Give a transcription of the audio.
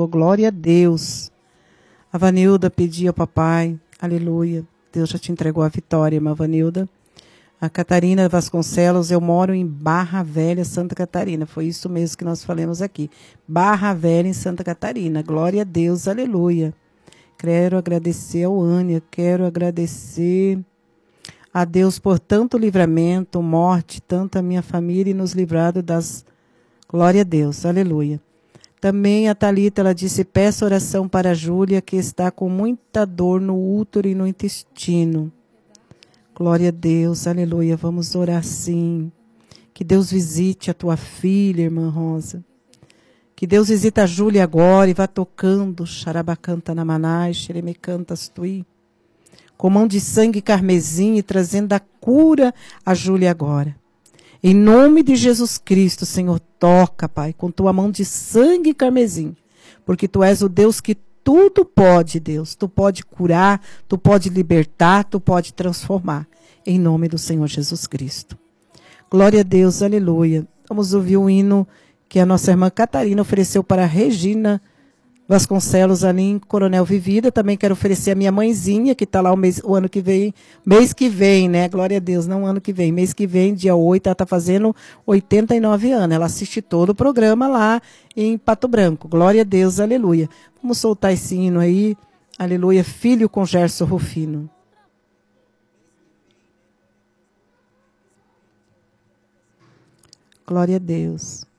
falou glória a Deus. A Vanilda pedia ao papai, aleluia. Deus já te entregou a vitória, irmã Vanilda. A Catarina Vasconcelos, eu moro em Barra Velha, Santa Catarina. Foi isso mesmo que nós falamos aqui. Barra Velha, em Santa Catarina. Glória a Deus, aleluia. Quero agradecer ao Ânia, quero agradecer a Deus por tanto livramento, morte, tanto a minha família e nos livrado das... Glória a Deus, aleluia. Também a Thalita, ela disse, peço oração para a Júlia, que está com muita dor no útero e no intestino. Glória a Deus, aleluia. Vamos orar sim. Que Deus visite a tua filha, irmã Rosa. Que Deus visite a Júlia agora e vá tocando. Xarabacanta namanai, xeremecantas tui. Com mão de sangue carmesim e trazendo a cura a Júlia agora. Em nome de Jesus Cristo, Senhor, toca, Pai, com tua mão de sangue carmesim. Porque tu és o Deus que tudo pode, Deus. Tu pode curar, tu pode libertar, tu pode transformar. Em nome do Senhor Jesus Cristo. Glória a Deus, aleluia. Vamos ouvir o hino que a nossa irmã Catarina ofereceu para a Regina Vasconcelos, ali em Coronel Vivida. Também quero oferecer a minha mãezinha, que está lá o ano que vem. Mês que vem, né? Glória a Deus, não ano que vem. Mês que vem, dia 8, ela está fazendo 89 anos. Ela assiste todo o programa lá em Pato Branco. Glória a Deus, aleluia. Vamos soltar esse hino aí. Aleluia, filho com Gerson Rufino. Glória a Deus.